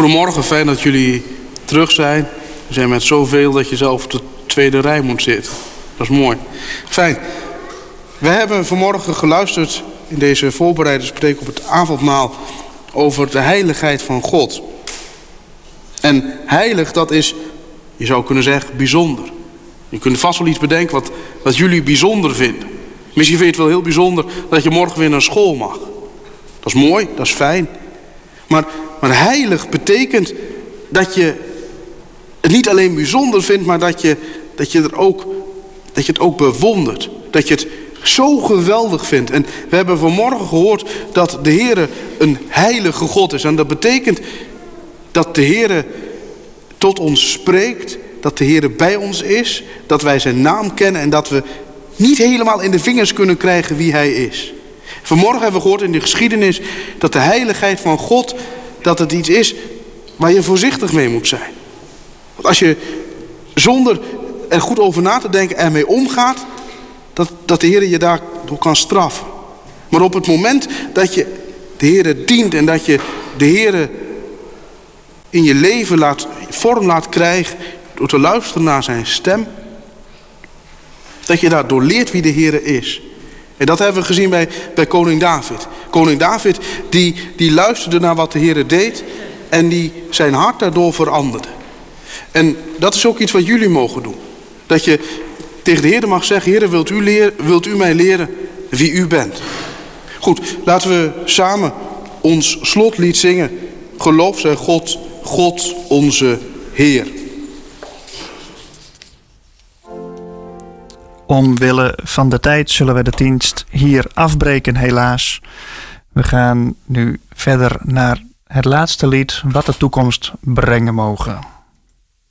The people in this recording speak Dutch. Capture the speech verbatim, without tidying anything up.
Goedemorgen, fijn dat jullie terug zijn. We zijn met zoveel dat je zelf op de tweede rij moet zitten. Dat is mooi. Fijn. We hebben vanmorgen geluisterd in deze voorbereiderspreek op het avondmaal over de heiligheid van God. En heilig, dat is, je zou kunnen zeggen, bijzonder. Je kunt vast wel iets bedenken wat, wat jullie bijzonder vinden. Misschien vind je het wel heel bijzonder dat je morgen weer naar school mag. Dat is mooi, dat is fijn. Maar, maar heilig betekent dat je het niet alleen bijzonder vindt, maar dat je, dat je, er ook, dat je het ook bewondert. Dat je het zo geweldig vindt. En we hebben vanmorgen gehoord dat de Heere een heilige God is. En dat betekent dat de Heere tot ons spreekt, dat de Heere bij ons is, dat wij zijn naam kennen en dat we niet helemaal in de vingers kunnen krijgen wie Hij is. Vanmorgen hebben we gehoord in de geschiedenis dat de heiligheid van God, dat het iets is waar je voorzichtig mee moet zijn. Want als je zonder er goed over na te denken ermee omgaat, dat, dat de Heer je daardoor kan straffen. Maar op het moment dat je de Heer dient en dat je de Heer in je leven laat, vorm laat krijgen door te luisteren naar zijn stem, dat je daardoor leert wie de Heer is. En dat hebben we gezien bij, bij koning David. Koning David die, die luisterde naar wat de Heer deed en die zijn hart daardoor veranderde. En dat is ook iets wat jullie mogen doen. Dat je tegen de Heer mag zeggen: Heer, wilt u, leren, wilt u mij leren wie u bent? Goed, laten we samen ons slotlied zingen. Geloof zij God, God onze Heer. Omwille van de tijd zullen we de dienst hier afbreken, helaas. We gaan nu verder naar het laatste lied, wat de toekomst brengen mogen.